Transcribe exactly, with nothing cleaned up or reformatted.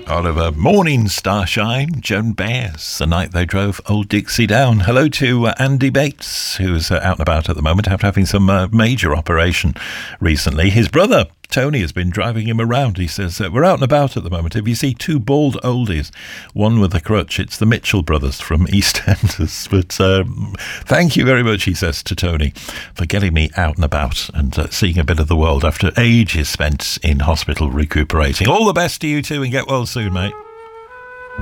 Oliver, Morning Starshine, Joan Baez, the night they drove Old Dixie down. Hello to uh, Andy Bates, who's uh, out and about at the moment after having some uh, major operation recently. His brother, Tony, has been driving him around. He says, uh, we're out and about at the moment. If you see two bald oldies, one with a crutch, it's the Mitchell brothers from EastEnders. But um, thank you very much, he says to Tony, for getting me out and about and uh, seeing a bit of the world after ages spent in hospital recuperating. All the best to you too and get well soon, mate.